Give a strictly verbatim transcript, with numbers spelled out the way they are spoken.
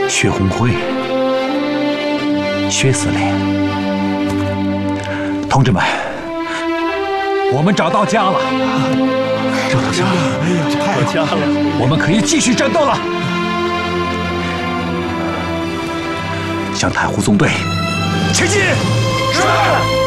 薛红辉，薛司令，同志们，我们找到家了， 找到家了，哎呀，太好家了， 我们可以继续战斗了。向太湖纵队前进！是。